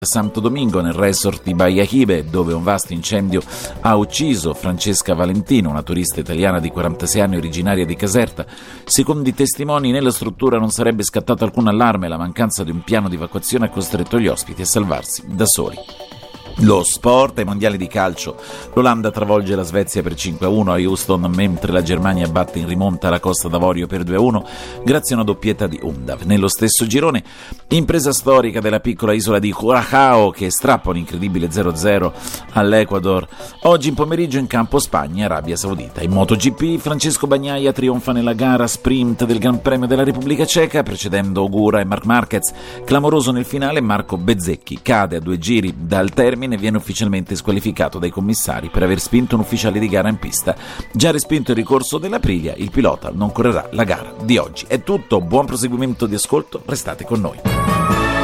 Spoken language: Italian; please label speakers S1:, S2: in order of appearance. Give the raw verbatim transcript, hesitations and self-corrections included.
S1: Santo Domingo, nel resort di Baia Hibe, dove un vasto incendio ha ucciso Francesca Valentino, una turista italiana di quarantasei anni originaria di Caserta. Secondo i testimoni, nella struttura non sarebbe scattato alcun allarme e la mancanza di un piano di evacuazione ha costretto gli ospiti a salvarsi da soli. Lo sport, ai mondiali di calcio, l'Olanda travolge la Svezia per cinque a uno a Houston, mentre la Germania batte in rimonta la Costa d'Avorio per due a uno grazie a una doppietta di Undav. Nello stesso girone, impresa storica della piccola isola di Curaçao che strappa un incredibile zero a zero all'Ecuador. Oggi in pomeriggio in campo Spagna e Arabia Saudita. In MotoGP, Francesco Bagnaia trionfa nella gara sprint del Gran Premio della Repubblica Ceca, precedendo Ogura e Marc Marquez. Clamoroso nel finale, Marco Bezzecchi cade a due giri dal termine e viene ufficialmente squalificato dai commissari per aver spinto un ufficiale di gara in pista. Già respinto il ricorso dell'Aprilia, il pilota non correrà la gara di oggi. È tutto, buon proseguimento di ascolto, restate con noi.